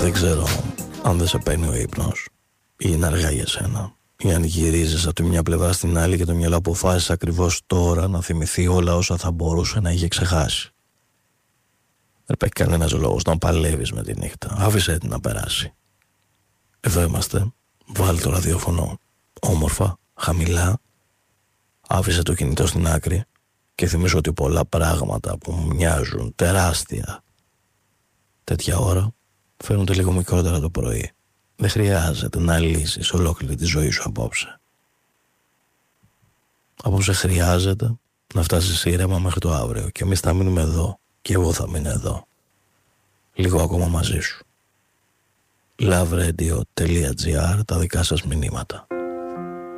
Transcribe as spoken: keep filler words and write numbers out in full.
Δεν ξέρω αν δεν σε παίρνει ο ύπνος ή είναι αργά για σένα, ή αν γυρίζεις από τη μια πλευρά στην άλλη και το μυαλό αποφάσισε ακριβώς τώρα να θυμηθεί όλα όσα θα μπορούσε να είχε ξεχάσει. Δεν υπάρχει κανένας λόγος να παλεύεις με τη νύχτα. Άφησε την να περάσει. Εδώ είμαστε. Βάλει το ραδιόφωνο όμορφα, χαμηλά. Άφησε το κινητό στην άκρη και θυμίσου ότι πολλά πράγματα που μου μοιάζουν τεράστια τέτοια ώρα φαίνονται λίγο μικρότερα το πρωί. Δεν χρειάζεται να λύσεις ολόκληρη τη ζωή σου απόψε. Απόψε χρειάζεται να φτάσεις ήρεμα μέχρι το αύριο και εμείς θα μείνουμε εδώ και εγώ θα μείνω εδώ λίγο ακόμα μαζί σου. loveradio.gr, τα δικά σας μηνύματα.